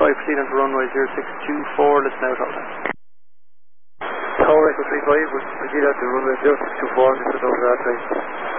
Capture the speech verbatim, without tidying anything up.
five, proceed on to runway zero six two four, listen out all time. Tower Echo three five, proceed on to runway zero six two four, listen out that time.